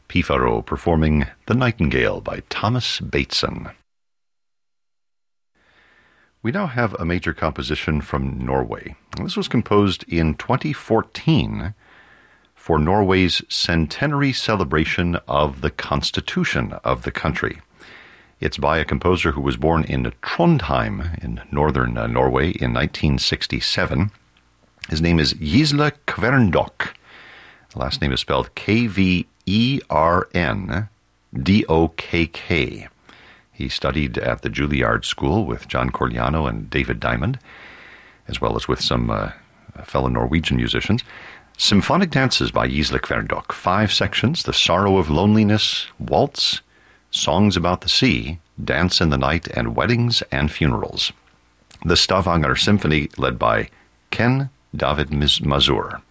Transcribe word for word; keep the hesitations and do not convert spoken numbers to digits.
Pifaro performing The Nightingale by Thomas Bateson. We now have a major composition from Norway. This was composed in twenty fourteen for Norway's centenary celebration of the Constitution of the country. It's by a composer who was born in Trondheim in northern uh, Norway in nineteen sixty-seven. His name is Gisle Kverndock. The last name is spelled K V E R N D O K K. He studied at the Juilliard School with John Corigliano and David Diamond, as well as with some uh, fellow Norwegian musicians. Symphonic dances by Gisle Kverndock. Five sections: The Sorrow of Loneliness, Waltz, Songs About the Sea, Dance in the Night, and Weddings and Funerals. The Stavanger Symphony, led by Ken David Mazur.